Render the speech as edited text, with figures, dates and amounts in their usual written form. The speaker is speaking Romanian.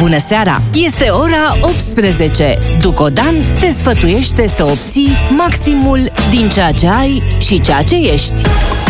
Bună seara! Este ora 18. Ducodan te sfătuiește să obții maximul din ceea ce ai și ceea ce ești.